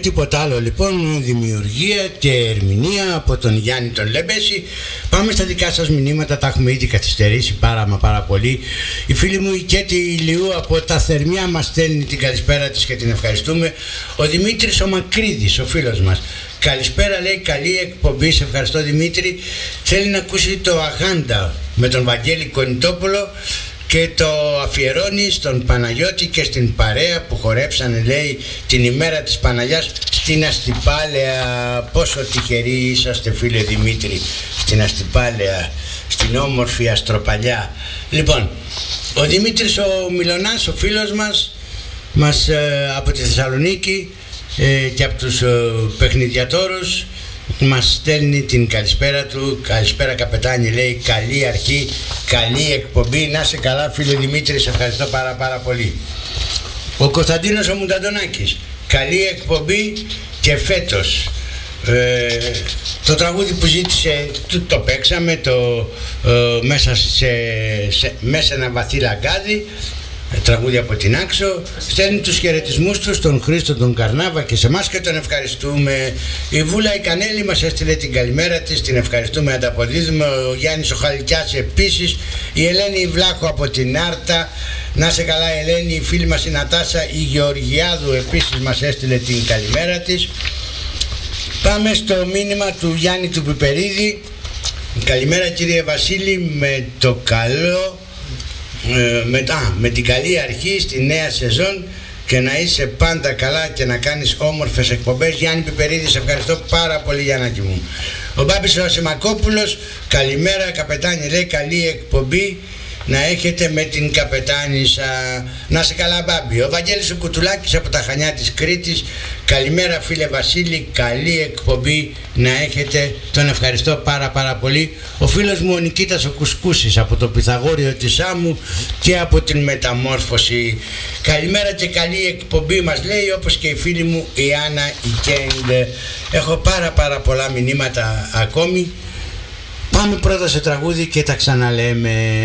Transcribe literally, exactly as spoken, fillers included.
τίποτα άλλο λοιπόν, δημιουργία και ερμηνεία από τον Γιάννη τον Λεμπέση. Πάμε στα δικά σας μηνύματα, τα έχουμε ήδη καθυστερήσει πάρα μα πάρα πολύ. Η φίλη μου η Κέτη Ηλιού από τα Θερμιά μας στέλνει την καλησπέρα της και την ευχαριστούμε. Ο Δημήτρης ο Μακρύδης, ο φίλος μας, καλησπέρα, λέει, καλή εκπομπή, σε ευχαριστώ Δημήτρη. Θέλει να ακούσει το Αγάντα με τον Βαγγέλη Κονιτόπουλο και το αφιερώνει στον Παναγιώτη και στην παρέα που χορέψανε, λέει, την ημέρα της Παναγιάς στην Αστυπάλαια. Πόσο τυχεροί είσαστε, φίλε Δημήτρη, στην Αστυπάλαια, στην όμορφη Αστροπαλιά. Λοιπόν, ο Δημήτρης ο Μιλωνάς, ο φίλος μας, μας ε, από τη Θεσσαλονίκη ε, και από τους ε, παιχνιδιατόρους, μας στέλνει την καλησπέρα του. Καλησπέρα καπετάνι, λέει, καλή αρχή, καλή εκπομπή. Να σε καλά, φίλε Δημήτρη, σε ευχαριστώ πάρα πάρα πολύ. Ο Κωνσταντίνος ο Μουνταντονάκης, καλή εκπομπή και φέτος ε, το τραγούδι που ζήτησε το, το παίξαμε το, ε, μέσα σε, σε, μέσα ένα βαθύ λαγκάδι, τραγούδι από την Άξο. Στέλνει τους χαιρετισμούς του στον Χρήστο τον Καρνάβα και σε εμάς και τον ευχαριστούμε. Η Βούλα η Κανέλη μας έστειλε την καλημέρα της, την ευχαριστούμε, ανταποδίδουμε. Ο Γιάννης ο Χαλικιάς επίσης. Η Ελένη Βλάχο από την Άρτα, να σε καλά Ελένη. Η φίλη μας η Νατάσα η Γεωργιάδου επίσης μας έστειλε την καλημέρα της. Πάμε στο μήνυμα του Γιάννη του Πιπερίδη. Καλημέρα κύριε Βασίλη, με το καλό Με, α, με την καλή αρχή στη νέα σεζόν και να είσαι πάντα καλά και να κάνεις όμορφες εκπομπές. Γιάννη Πιπερίδη, σε ευχαριστώ πάρα πολύ, Γιάννακη μου. Ο Μπάμπης ο Σιμακόπουλος, καλημέρα καπετάνι, λέει, καλή εκπομπή να έχετε με την καπετάνισσα. Να σε καλά Μπάμπη. Ο Βαγγέλης ο Κουτουλάκης από τα Χανιά της Κρήτης, καλημέρα φίλε Βασίλη, καλή εκπομπή να έχετε, τον ευχαριστώ πάρα πάρα πολύ. Ο φίλος μου ο Νικήτας ο Κουσκούσης από το Πυθαγόριο της Άμμου και από την Μεταμόρφωση, καλημέρα και καλή εκπομπή μας λέει, όπως και η φίλη μου η Άννα η Κέντ. Έχω πάρα πάρα πολλά μηνύματα ακόμη. Πάμε πρώτα σε τραγούδι και τα ξαναλέμε.